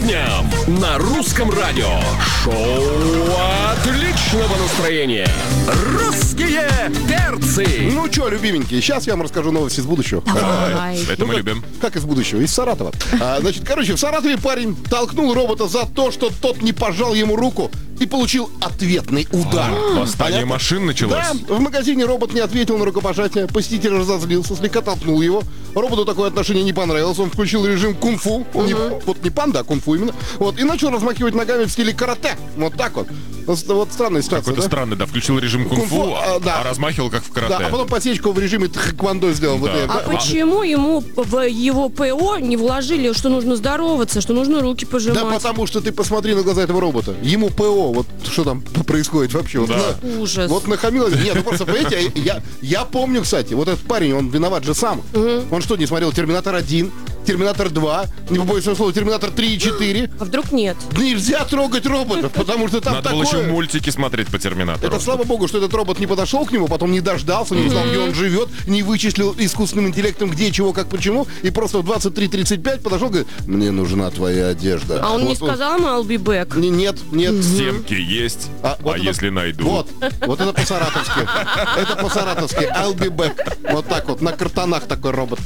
дням на Русском радио. Шоу отличного настроения. Русские перцы. Ну что, любименькие, сейчас я вам расскажу новости из будущего. Давай. Это мы любим. Как из будущего? Из Саратова. В Саратове парень толкнул робота за то, что тот не пожал ему руку и получил ответный удар. Восстание Понятно? машин началось. Да, в магазине робот не ответил на рукопожатие. Посетитель разозлился, слегка толкнул его. Роботу такое отношение не понравилось. Он включил режим кунг-фу. Не панда, а кунг-фу именно. И начал размахивать ногами в стиле карате. Вот так вот. Вот странная ситуация. Какой-то да? странный, да. Включил режим кунг-фу, да. а размахивал как в карате. Да, а потом подсечку в режиме тхэквондо сделал. Да. А почему ему в его ПО не вложили, что нужно здороваться, что нужно руки пожимать? Да, потому что ты посмотри на глаза этого робота. Ему ПО, вот что там происходит вообще. Да. Ужас. Вот нахамилось. Нет, ну просто, понимаете, я помню, кстати, вот этот парень, он виноват же сам. Он что, не смотрел «Терминатор 1», «Терминатор 2», не побоюсь своего слова, «Терминатор 3» и 4? А вдруг нет? Нельзя трогать роботов, потому что там Надо было такое... еще мультики смотреть по Терминатору. Это слава богу, что этот робот не подошел к нему, потом не дождался, не знал, где он живет, не вычислил искусственным интеллектом, где, чего, как, почему, и просто в 23:35 подошел и говорит: мне нужна твоя одежда. А он не Вот сказал ему «I'll be back»? Нет. Семки есть, вот это- если найду. Вот это по-саратовски. Это по-саратовски. I'll be back. Вот так вот, на картонах такой робот.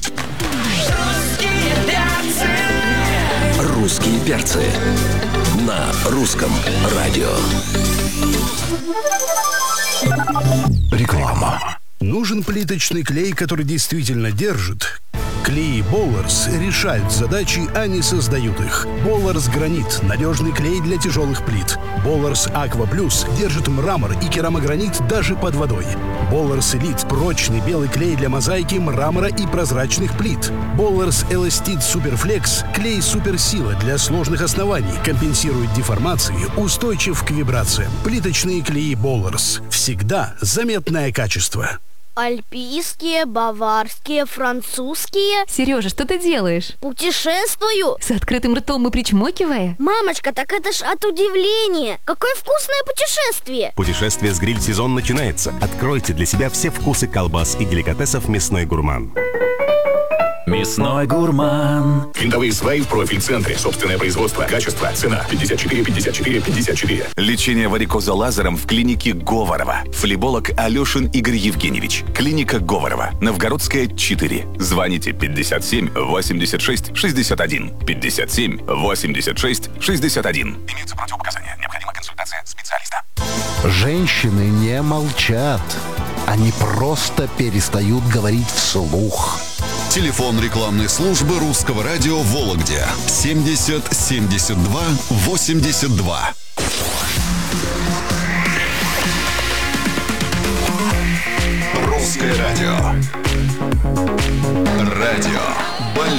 Русские перцы на Русском радио. Реклама. Нужен плиточный клей, который действительно держит? Клеи Болларс решают задачи, а не создают их. Болларс Гранит – надежный клей для тяжелых плит. Болларс Аква Плюс держит мрамор и керамогранит даже под водой. Болларс Элит – прочный белый клей для мозаики, мрамора и прозрачных плит. Болларс Эластит Суперфлекс – клей суперсила для сложных оснований, компенсирует деформации, устойчив к вибрациям. Плиточные клеи Болларс. Всегда заметное качество. Альпийские, баварские, французские. Сережа, что ты делаешь? Путешествую. С открытым ртом и причмокивая? Мамочка, так это ж от удивления. Какое вкусное путешествие. Путешествие с гриль-сезон начинается. Откройте для себя все вкусы колбас и деликатесов «Мясной гурман». Мясной гурман. Винтовые сваи в профиль-центре. Собственное производство. Качество. Цена. 54, 54, 54. Лечение варикоза лазером в клинике Говорова. Флеболог Алешин Игорь Евгеньевич. Клиника Говорова. Новгородская, 4. Звоните 57 86 61. 57 86 61. Имеются противопоказания. Необходима консультация специалиста. Женщины не молчат. Они просто перестают говорить вслух. Телефон рекламной службы Русского радио в Вологде 70 72 82. Русское радио. Радио